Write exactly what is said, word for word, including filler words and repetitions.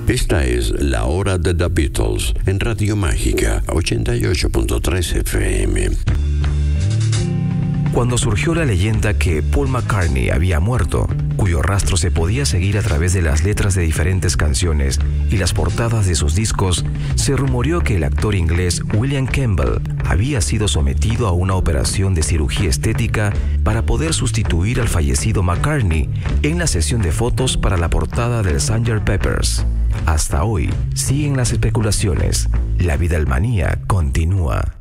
Esta es La Hora de The Beatles en Radio Mágica ochenta y ocho punto tres F M. Cuando surgió la leyenda que Paul McCartney había muerto, cuyo rastro se podía seguir a través de las letras de diferentes canciones y las portadas de sus discos, se rumoreó que el actor inglés William Campbell había sido sometido a una operación de cirugía estética para poder sustituir al fallecido McCartney en la sesión de fotos para la portada del sergeant Pepper's. Hasta hoy siguen las especulaciones. La Beatlemanía continúa.